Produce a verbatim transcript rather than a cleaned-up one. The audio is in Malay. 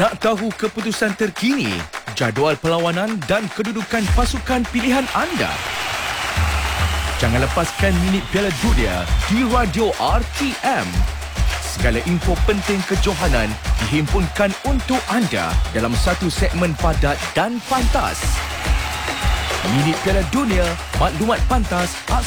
Nak tahu keputusan terkini, jadual perlawanan dan kedudukan pasukan pilihan anda? Jangan lepaskan minit Piala Dunia di Radio R T M. Segala info penting kejohanan dihimpunkan untuk anda dalam satu segmen padat dan pantas. Minit Piala Dunia, maklumat pantas,